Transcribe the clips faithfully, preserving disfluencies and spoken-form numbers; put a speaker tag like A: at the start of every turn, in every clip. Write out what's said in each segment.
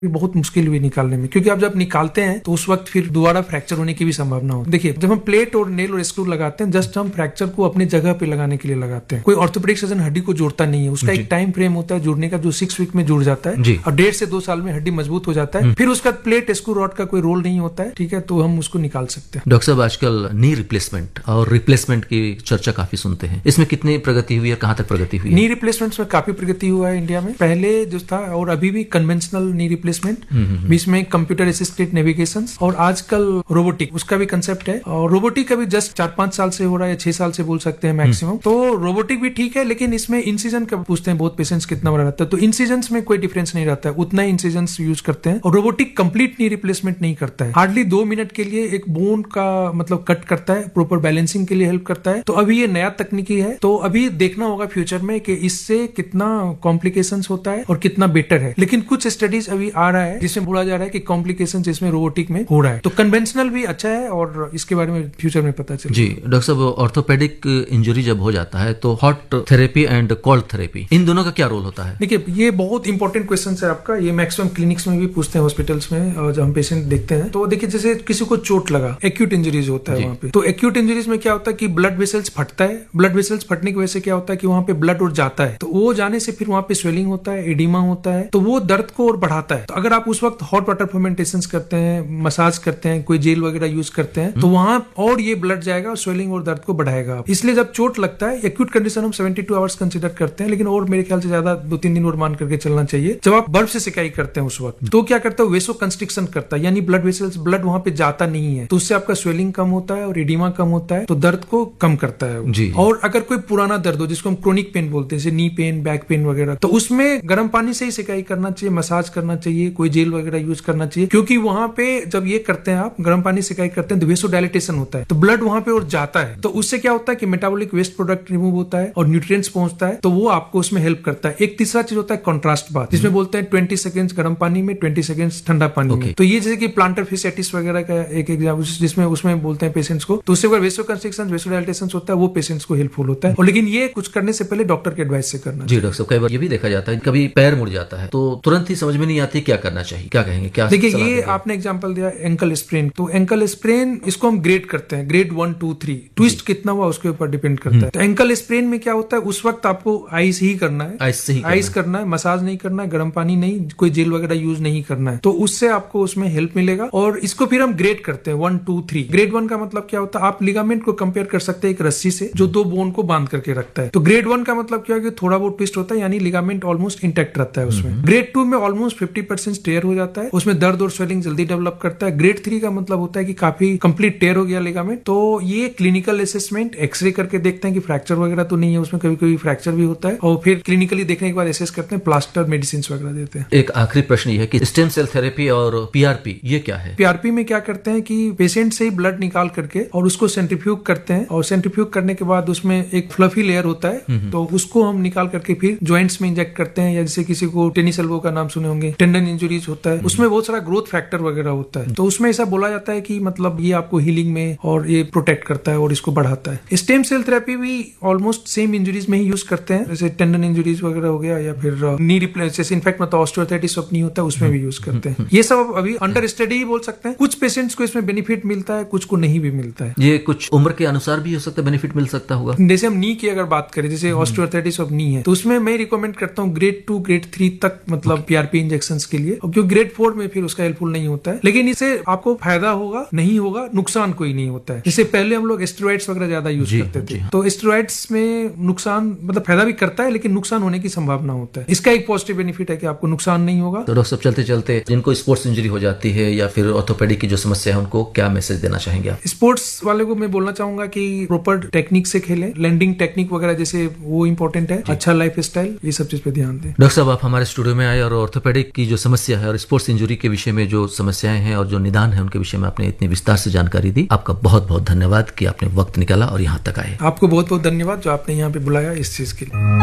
A: बहुत मुश्किल हुई निकालने में, क्योंकि आप जब निकालते हैं तो उस वक्त फिर दोबारा फ्रैक्चर होने की भी संभावना होती है। देखिए, जब हम प्लेट और नेल और स्क्रू लगाते हैं, जस्ट हम फ्रैक्चर को अपनी जगह पे लगाने के लिए लगाते हैं। कोई ऑर्थोपेडिक सर्जन हड्डी को जोड़ता नहीं है, उसका एक टाइम फ्रेम होता है जुड़ने का, जो सिक्स वीक में जुड़ जाता है और डेढ़ से दो साल में हड्डी मजबूत हो जाता है। फिर उसका प्लेट स्क्रू रॉड का कोई रोल नहीं होता है, ठीक है, तो हम उसको निकाल सकते हैं।
B: डॉक्टर साहब, आजकल नी रिप्लेसमेंट और रिप्लेसमेंट की चर्चा काफी सुनते हैं, इसमें कितनी प्रगति हुई है, कहां तक प्रगति हुई है?
A: नी रिप्लेसमेंट में काफी प्रगति हुआ है इंडिया में। पहले जो था और अभी भी कन्वेंशनल नी रिप्लेसमेंट, बीच में कंप्यूटर असिस्टेड नेविगेशन और आजकल रोबोटिक, उसका भी कंसेप्ट है। और रोबोटिक का भी जस्ट चार पांच साल से हो रहा है या छह साल से बोल सकते हैं मैक्सिमम। तो रोबोटिक भी ठीक है, लेकिन इसमें इंसिजन का पूछते हैं बहुत पेशेंट्स कितना बड़ा रहता है, तो इंसिजन में कोई डिफरेंस नहीं रहता है, उतना ही इंसिजन यूज करते हैं। और रोबोटिक कंप्लीट नी रिप्लेसमेंट नहीं करता है, हार्डली दो मिनट के लिए एक बोन का मतलब कट करता है, प्रॉपर बैलेंसिंग के लिए हेल्प करता है। तो अभी ये नया तकनीकी है, तो अभी देखना होगा फ्यूचर में कि इससे कितना कॉम्प्लिकेशंस होता है और कितना बेटर है। लेकिन कुछ स्टडीज अभी आ रहा है जिसमें बोला जा रहा है कि कॉम्प्लिकेशंस इसमें रोबोटिक में हो रहा है। तो कन्वेंशनल भी अच्छा है और इसके बारे में फ्यूचर में पता चलेगा।
B: जी डॉक्टर साहब, ऑर्थोपेडिक इंजरी जब हो जाता है तो hot therapy and cold therapy, इन दोनों का क्या रोल होता है?
A: देखिए, ये बहुत इंपॉर्टेंट क्वेश्चन है आपका। ये मैक्सिमम क्लिनिक्स में भी पूछते हैं, हॉस्पिटल्स में जब हम पेशेंट देखते हैं। तो देखिए, जैसे किसी को चोट लगा, एक्यूट इंजरीज होता है वहाँ पे, तो एक्यूट इंजरीज में क्या होता है कि ब्लड वेसल्स फटता है। ब्लड वेसल्स फटने की वजह से क्या होता है कि वहाँ पे ब्लड और जाता है, तो वो जाने से फिर वहाँ पे स्वेलिंग होता है, एडिमा होता है, तो वो दर्द को और बढ़ाता है। तो अगर आप उस वक्त हॉट वाटर फर्मेंटेशन करते हैं, मसाज करते हैं, कोई जेल वगैरह यूज करते हैं, तो वहां और ये ब्लड जाएगा और स्वेलिंग और दर्द को बढ़ाएगा। इसलिए जब चोट लगता है, एक्यूट कंडीशन हम बहत्तर आवर्स कंसीडर करते हैं, लेकिन और मेरे ख्याल से ज्यादा दो तीन दिन और मान करके चलना चाहिए। जब आप बर्फ से सिकाई करते हैं उस वक्त, तो क्या करता है, वेसो कंस्ट्रिक्शन करता है, यानी ब्लड वेसल्स, ब्लड वहां पे जाता नहीं है, तो उससे आपका स्वेलिंग कम होता है और एडिमा कम होता है, तो दर्द को कम करता है जी। और अगर कोई पुराना दर्द हो, जिसको हम क्रोनिक पेन बोलते हैं, जैसे नी पेन, बैक पेन वगैरह, तो उसमें गर्म पानी से ही सिकाई करना चाहिए, मसाज करना चाहिए, कोई जेल वगैरह यूज करना चाहिए, क्योंकि वहां पे जब ये करते हैं आप गर्म पानी सिकाई करते हैं तो वेसोडाइलेटेशन होता है, तो ब्लड वहां पे और जाता है, तो उससे क्या होता है कि मेटाबॉलिक वेस्ट प्रोडक्ट रिमूव होता है और न्यूट्रिएंट्स पहुंचता है, तो वो आपको उसमें हेल्प करता है। एक तीसरा चीज होता है कॉन्ट्रास्ट बाथ, जिसमें बोलते हैं ट्वेंटी सेकंड्स गर्म पानी में, ट्वेंटी सेकंड्स ठंडा पानी okay. में। तो ये जैसे कि प्लांटर फिसाइटिस वगैरह का एक एग्जाम्पल, जिसमें उसमें बोलते हैं पेशेंट्स को, तो उससे अगर वेसो कंस्ट्रिक्शन, वेसोडाइलेटेशन होता है, वो पेशेंट्स को हेल्पफुल होता है। और लेकिन ये कुछ करने से पहले डॉक्टर के एडवाइस से करना।
B: जी डॉक्टर साहब, कई बार ये भी देखा जाता है कभी पैर मुड़ जाता है तो तुरंत ही समझ में नहीं आती क्या करना चाहिए, क्या कहेंगे? क्या
A: देखिए, ये आपने एग्जांपल दिया एंकल स्प्रेन, तो एंकल स्प्रेन इसको हम ग्रेड करते हैं, grade one two three, twist कितना हुआ उसके ऊपर डिपेंड करता है। तो एंकल स्प्रेन में क्या होता है, उस वक्त आपको आइस ही करना है,
B: आइस से ही
A: आइस करना है, मसाज नहीं करना है, गर्म पानी नहीं, कोई जेल वगैरह यूज नहीं करना है, तो उससे आपको उसमें हेल्प मिलेगा। और इसको फिर हम ग्रेड करते हैं one two three. Grade one का मतलब क्या होता है, आप लिगामेंट को कंपेयर कर सकते हैं एक रस्सी से जो दो बोन को बांध करके रखता है। तो ग्रेड वन का मतलब क्या है कि थोड़ा बहुत ट्विस्ट होता है, यानी लिगामेंट ऑलमोस्ट इंटैक्ट रहता है उसमें। ग्रेड टू में ऑलमोस्ट फिफ्टी परसेंट टेयर हो जाता है, उसमें दर्द और स्वेलिंग जल्दी डेवलप करता है। ग्रेड थ्री का मतलब होता है कि काफी कंप्लीट टेयर हो गया लिगामेंट। तो ये क्लिनिकल असेसमेंट, एक्सरे करके देखते हैं कि फ्रैक्चर वगैरह तो नहीं है उसमें, कभी कभी फ्रैक्चर भी होता है, और फिर क्लिनिकली देखने के बाद एसेस करते हैं, प्लास्टर मेडिसिन वगैरह देते हैं।
B: एक आखिरी प्रश्न ये है कि स्टेम सेल थेरेपी और पीआरपी ये क्या है?
A: पीआरपी में क्या करते हैं कि पेशेंट से ही ब्लड निकाल करके और उसको सेंट्रीफ्यूग करते हैं, और सेंट्रीफ्यूग करने के बाद उसमें एक फ्लफी लेयर होता है, तो उसको हम निकाल करके फिर ज्वाइंट्स में इंजेक्ट करते हैं। या जैसे किसी को टेनिस एल्बो का नाम सुने होंगे, टेंडन इंजुरीज होता है, उसमें बहुत सारा ग्रोथ फैक्टर वगैरह होता है, तो उसमें ऐसा बोला जाता है कि मतलब ये आपको हीलिंग में और ये प्रोटेक्ट करता है और इसको बढ़ाता है। स्टेम सेल थेरेपी भी ऑलमोस्ट सेम इंजुरीज में ही यूज करते हैं, जैसे टेंडन इंजुरीज वगैरह हो गया, या फिर नी रिप्लेस, जैसे इनफैक्ट मतलब ऑस्टियोआर्थराइटिस सब नहीं होता है, उसमें भी यूज करते हैं। ये सब अभी अंडर स्टडी ही बोल सकते हैं। कुछ पेशेंट्स को इसमें बेनिफिट मिलता है, कुछ को नहीं भी मिलता है।
B: ये कुछ उम्र के अनुसार भी हो सकता है, बेनिफिट मिल सकता होगा।
A: जैसे हम नी की अगर बात करें, जैसे ऑस्टियोआर्थराइटिस ऑफ नी है, तो उसमें मैं रिकमेंड करता हूँ ग्रेड टू ग्रेड थ्री तक, मतलब पीआरपी इंजेक्शन के लिए, क्योंकि ग्रेड फोर में फिर उसका हेल्पफुल नहीं होता है। लेकिन इससे आपको फायदा होगा, नहीं होगा, नुकसान कोई नहीं होता है। जैसे पहले हम लोग स्टेरॉइड्स वगैरह ज्यादा यूज करते थे, तो स्टेरॉइड्स में नुकसान, मतलब फायदा भी करता है लेकिन नुकसान होने की संभावना होता है। इसका एक पॉजिटिव बेनिफिट है कि आपको नुकसान नहीं होगा।
B: तो डॉक्टर साहब, चलते चलते जिनको स्पोर्ट्स इंजरी हो जाती है या फिर ऑर्थोपेडिक की जो समस्या है, उनको क्या मैसेज देना चाहेंगे आप?
A: स्पोर्ट्स वाले को मैं बोलना चाहूंगा कि प्रॉपर टेक्निक से खेलें, लैंडिंग टेक्निक वगैरह जैसे वो इंपॉर्टेंट है, अच्छा लाइफ स्टाइल, ये सब चीज पे ध्यान दें।
B: डॉक्टर साहब, आप हमारे स्टूडियो में आए और ऑर्थोपेडिक की जो समस्या है और स्पोर्ट्स इंजरी के विषय में जो समस्याएं हैं और जो निदान है उनके विषय में आपने इतनी विस्तार से जानकारी दी। आपका बहुत बहुत धन्यवाद कि आपने वक्त निकाला और यहाँ तक आए।
A: आपको बहुत बहुत धन्यवाद जो आपने यहाँ पे बुलाया इस चीज के लिए।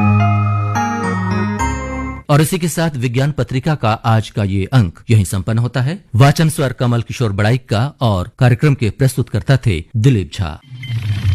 B: और इसी के साथ विज्ञान पत्रिका का आज का ये अंक यहीं संपन्न होता है। वाचन स्वर कमल किशोर बड़ाइक का और कार्यक्रम के प्रस्तुतकर्ता थे दिलीप झा।